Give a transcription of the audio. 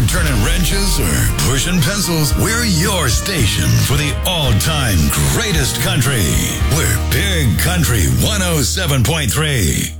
turning wrenches or pushing pencils, we're your station for the all-time greatest country. We're Big Country 107.3.